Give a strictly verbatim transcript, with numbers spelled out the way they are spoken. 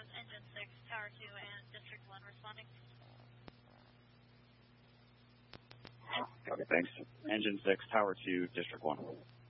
is Engine six, Tower two, and District one responding. Okay, thanks. Engine six, Tower two, District one.